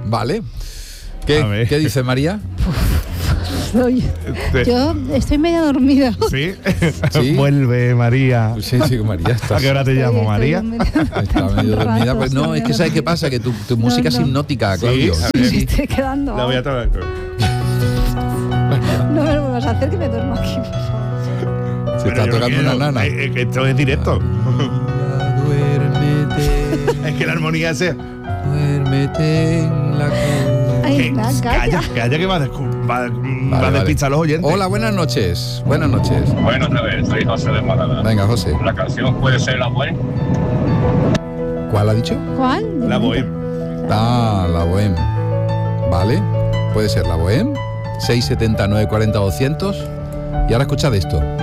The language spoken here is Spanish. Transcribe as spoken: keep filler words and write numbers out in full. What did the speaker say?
Vale. ¿Qué, ¿qué dice María? Oye, yo estoy medio dormida. ¿Sí? ¿Sí? Vuelve, María. Sí, sí, María. Estás, ¿A qué hora te llamo, María? Está medio dormida. Pues no, es que ¿sabes qué pasa? Que tu, tu no, música no. es hipnótica, Claudio. Sí, sí, sí, estoy quedando. La voy a tomar. No me lo vuelvas a hacer, que me duermo aquí, por favor. Se está tocando no una nana. Es que esto es directo. Es que la armonía sea. Duérmete en la cama. Ay, na, calla. Calla, calla que va a, descu- va, vale, va a vale. despistar a los oyentes. Hola, buenas noches. Buenas noches. Bueno, otra vez, soy José de Málaga. Venga, José. La canción puede ser La Bohème. ¿Cuál ha dicho? ¿Cuál? La Bohème. Ah, La Bohème. Vale, puede ser La Bohème. seis setenta, nueve cuarenta, doscientos. Y ahora escuchad esto.